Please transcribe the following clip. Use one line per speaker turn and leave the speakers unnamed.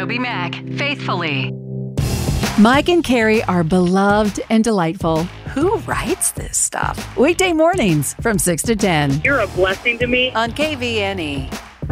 TobyMac, faithfully.
Mike and Carrie are beloved and delightful. Who writes this stuff? Weekday mornings from 6 to 10
You're a blessing to me.
on KVNE.